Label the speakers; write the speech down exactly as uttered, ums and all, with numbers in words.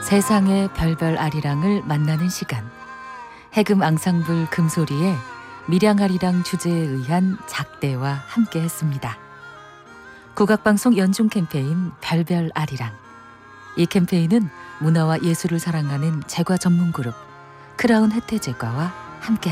Speaker 1: 세상의 별별 아리랑을 만나는 시간. 해금 앙상블 금소리의 밀양아리랑 주제에 의한 작대와 함께했습니다. 국악방송 연중 캠페인 별별 아리랑. 이 캠페인은 문화와 예술을 사랑하는 제과 전문 그룹 크라운 혜태제과와 함께